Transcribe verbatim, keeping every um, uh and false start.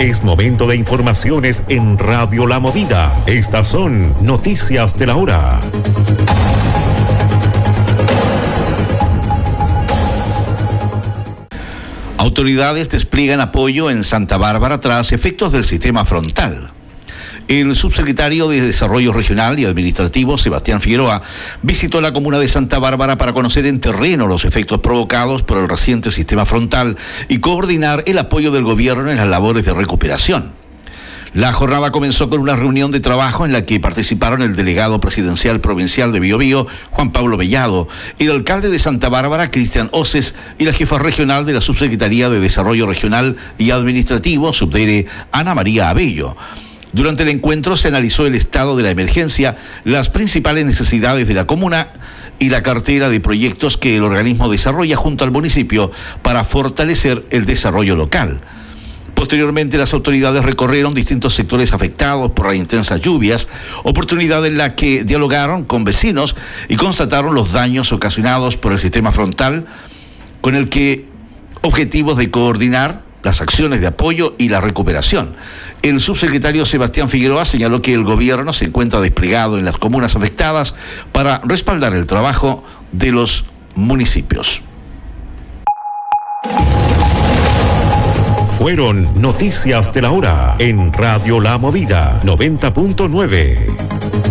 Es momento de informaciones en Radio La Movida. Estas son noticias de la hora. Autoridades despliegan apoyo en Santa Bárbara tras efectos del sistema frontal. El subsecretario de Desarrollo Regional y Administrativo, Sebastián Figueroa, visitó la comuna de Santa Bárbara para conocer en terreno los efectos provocados por el reciente sistema frontal y coordinar el apoyo del gobierno en las labores de recuperación. La jornada comenzó con una reunión de trabajo en la que participaron el delegado presidencial provincial de Biobío, Juan Pablo Mellado, el alcalde de Santa Bárbara, Cristian Oces, y la jefa regional de la Subsecretaría de Desarrollo Regional y Administrativo, Subdere Ana María Abello. Durante el encuentro se analizó el estado de la emergencia, las principales necesidades de la comuna y la cartera de proyectos que el organismo desarrolla junto al municipio para fortalecer el desarrollo local. Posteriormente, las autoridades recorrieron distintos sectores afectados por las intensas lluvias, oportunidad en la que dialogaron con vecinos y constataron los daños ocasionados por el sistema frontal, con el que objetivos de coordinar las acciones de apoyo y la recuperación. El subsecretario Sebastián Figueroa señaló que el gobierno se encuentra desplegado en las comunas afectadas para respaldar el trabajo de los municipios. Fueron noticias de la hora en Radio La Movida noventa punto nueve.